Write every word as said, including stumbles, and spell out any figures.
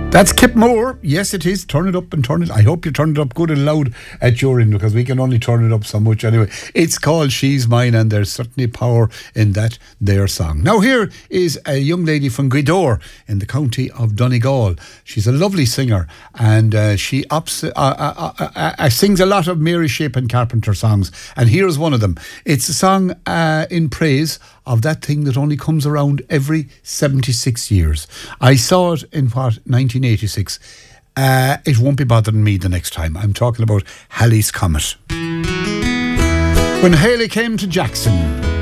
That's Kip Moore. Yes, it is. Turn it up and turn it. I hope you turn it up good and loud at your end, because we can only turn it up so much anyway. It's called She's Mine, and there's certainly power in that their song. Now here is a young lady from Gweedore in the county of Donegal. She's a lovely singer, and uh, she ups, uh, uh, uh, uh, uh, sings a lot of Mary Shapin Carpenter songs, and here's one of them. It's a song uh, in praise of that thing that only comes around every seventy-six years. I saw it in what, nineteen eighty-six. Uh, it won't be bothering me the next time. I'm talking about Halley's Comet. When Haley came to Jackson,